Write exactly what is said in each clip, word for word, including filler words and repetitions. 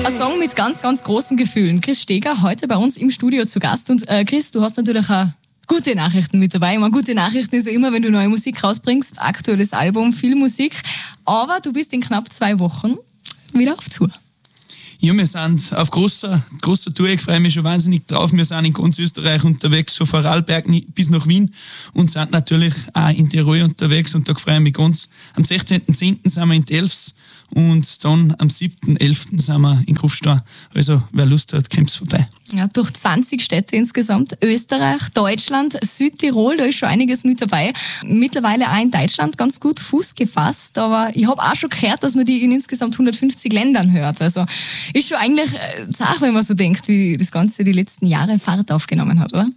Ein Song mit ganz, ganz großen Gefühlen. Chris Steger heute bei uns im Studio zu Gast. Und äh, Chris, du hast natürlich auch gute Nachrichten mit dabei. Ich meine, gute Nachrichten ist ja immer, wenn du neue Musik rausbringst. Aktuelles Album, viel Musik. Aber du bist in knapp zwei Wochen wieder auf Tour. Ja, wir sind auf großer, großer Tour. Ich freue mich schon wahnsinnig drauf. Wir sind in ganz Österreich unterwegs, von Vorarlberg bis nach Wien und sind natürlich auch in Tirol unterwegs. Und da freue ich mich ganz. Am sechzehnten zehnten sind wir in Delfs und dann am siebten elften sind wir in Kufstein. Also wer Lust hat, kommt's vorbei. Ja, durch zwanzig Städte insgesamt. Österreich, Deutschland, Südtirol, da ist schon einiges mit dabei. Mittlerweile auch in Deutschland ganz gut Fuß gefasst, aber ich habe auch schon gehört, dass man die in insgesamt hundertfünfzig Ländern hört. Also ist schon eigentlich zart, wenn man so denkt, wie das Ganze die letzten Jahre Fahrt aufgenommen hat, oder?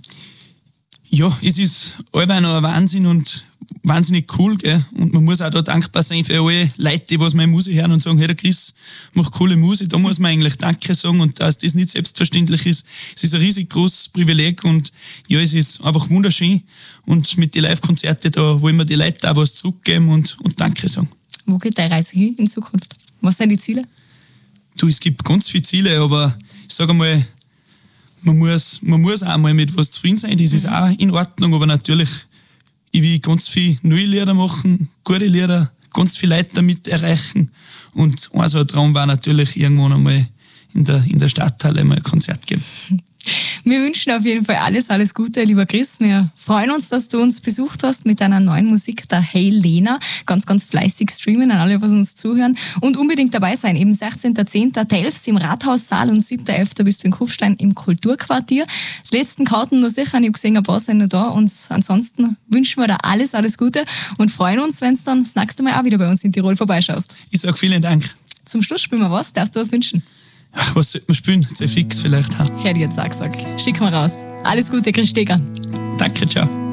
Ja, es ist allweil noch ein Wahnsinn und wahnsinnig cool, gell? Und man muss auch da dankbar sein für alle Leute, die was meine Musik hören und sagen, hey, der Chris macht coole Musik. Da muss man eigentlich Danke sagen und dass das nicht selbstverständlich ist. Es ist ein riesig großes Privileg und ja, es ist einfach wunderschön. Und mit den Live-Konzerten, da wollen wir die Leute auch was zurückgeben und, und Danke sagen. Wo geht deine Reise hin in Zukunft? Was sind die Ziele? Du, es gibt ganz viele Ziele, aber ich sage einmal, man muss, man muss auch mal mit was zufrieden sein. Das ist mhm. auch in Ordnung, aber natürlich, ich will ganz viele neue Lieder machen, gute Lieder, ganz viele Leute damit erreichen. Und ein so ein Traum war natürlich irgendwann einmal in der, in der Stadthalle mal ein Konzert geben. Wir wünschen auf jeden Fall alles, alles Gute, lieber Chris. Wir freuen uns, dass du uns besucht hast mit deiner neuen Musik, der Hey Lena. Ganz, ganz fleißig streamen an alle, was uns zuhören. Und unbedingt dabei sein. Eben sechzehnten zehnten Delfs im Rathaussaal und siebten elften bist du in Kufstein im Kulturquartier. Die letzten Karten noch sicher. Ich habe gesehen, ein paar sind noch da. Und ansonsten wünschen wir dir alles, alles Gute und freuen uns, wenn du dann das nächste Mal auch wieder bei uns in Tirol vorbeischaust. Ich sage vielen Dank. Zum Schluss spielen wir was. Darfst du was wünschen? Ach, was sollte man spielen? C Fix vielleicht. Hätte ich jetzt auch gesagt. Schick mal raus. Alles Gute, Chris Steger. Danke, ciao.